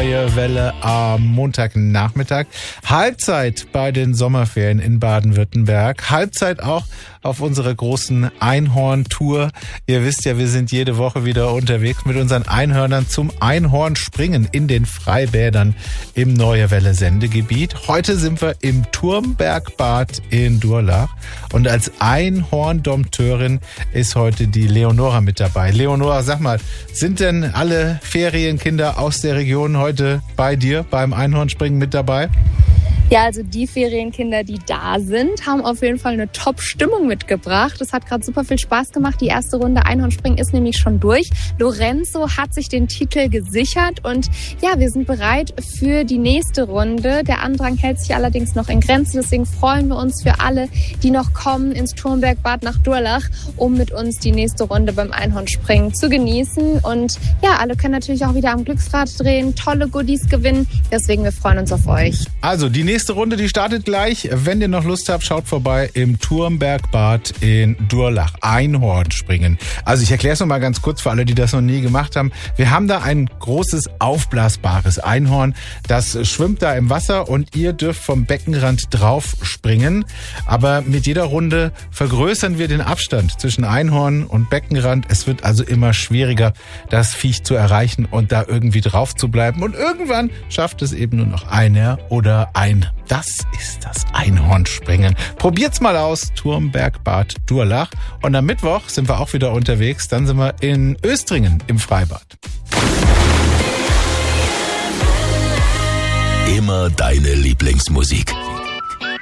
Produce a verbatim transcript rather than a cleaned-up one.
Neue Welle am Montagnachmittag. Halbzeit bei den Sommerferien in Baden-Württemberg. Halbzeit auch auf unserer großen Einhorn-Tour. Ihr wisst ja, wir sind jede Woche wieder unterwegs mit unseren Einhörnern zum Einhornspringen in den Freibädern im Neue Welle Sendegebiet. Heute sind wir im Turmbergbad in Durlach und als Einhorndompteurin ist heute die Leonora mit dabei. Leonora, sag mal, sind denn alle Ferienkinder aus der Region heute bei dir beim Einhornspringen mit dabei? Ja, also die Ferienkinder, die da sind, haben auf jeden Fall eine Top-Stimmung mitgebracht. Es hat gerade super viel Spaß gemacht. Die erste Runde Einhornspringen ist nämlich schon durch. Lorenzo hat sich den Titel gesichert und ja, wir sind bereit für die nächste Runde. Der Andrang hält sich allerdings noch in Grenzen. Deswegen freuen wir uns für alle, die noch kommen ins Turmbergbad nach Durlach, um mit uns die nächste Runde beim Einhornspringen zu genießen. Und ja, alle können natürlich auch wieder am Glücksrad drehen, tolle Goodies gewinnen. Deswegen, wir freuen uns auf euch. Also die nächste Runde, die startet gleich. Wenn ihr noch Lust habt, schaut vorbei im Turmbergbad in Durlach. Einhornspringen. Also ich erkläre es noch mal ganz kurz für alle, die das noch nie gemacht haben. Wir haben da ein großes aufblasbares Einhorn. Das schwimmt da im Wasser und ihr dürft vom Beckenrand drauf springen. Aber mit jeder Runde vergrößern wir den Abstand zwischen Einhorn und Beckenrand. Es wird also immer schwieriger, das Viech zu erreichen und da irgendwie drauf zu bleiben. Und irgendwann schafft es eben nur noch einer oder ein. Das ist das Einhornspringen. Probiert's mal aus, Turmbergbad Durlach. Und am Mittwoch sind wir auch wieder unterwegs. Dann sind wir in Östringen im Freibad. Immer deine Lieblingsmusik.